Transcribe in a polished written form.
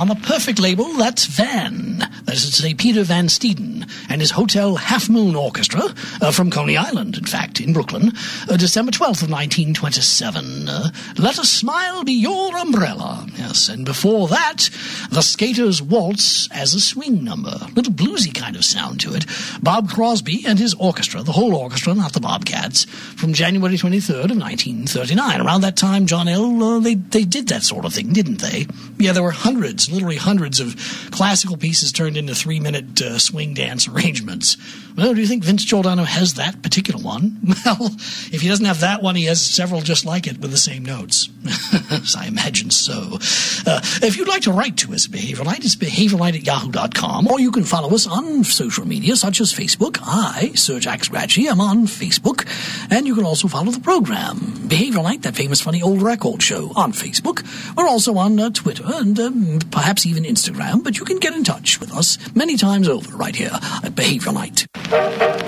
on a perfect label, that's Van. That is to say, Peter Van Steeden and his Hotel Half Moon Orchestra from Coney Island, in fact, in Brooklyn, December 12th of 1927. Let a Smile Be Your Umbrella. Yes, and before that, The Skaters Waltz as a swing number. Little bluesy kind of sound to it. Bob Crosby and his orchestra, the whole orchestra, not the Bobcats, from January 23rd of 1939. Around that time, John L., they did that sort of thing, didn't they? Yeah, there were hundreds, literally hundreds of classical pieces turned into 3-minute swing dance arrangements. Well, do you think Vince Giordano has that particular one? Well, if he doesn't have that one, he has several just like it with the same notes. I imagine so. If you'd like to write to us, Behavior Light, it's behaviorlight@yahoo.com, or you can follow us on social media such as Facebook. I, Sir Jack Scratchy, am on Facebook, and you can also follow the program, Behavior Light, that famous funny old record show, on Facebook. We're also on Twitter and perhaps even Instagram, but you can get in touch with us many times over right here at Behavior Light.